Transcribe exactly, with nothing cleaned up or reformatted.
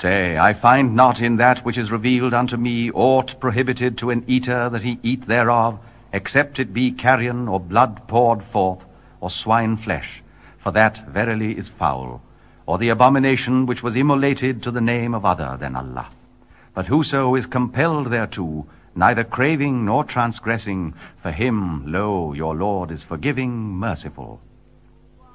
Say, I find not in that which is revealed unto me aught prohibited to an eater that he eat thereof, except it be carrion, or blood poured forth, or swine flesh, for that verily is foul, or the abomination which was immolated to the name of other than Allah. But whoso is compelled thereto, neither craving nor transgressing, for him, lo, your Lord is forgiving, merciful.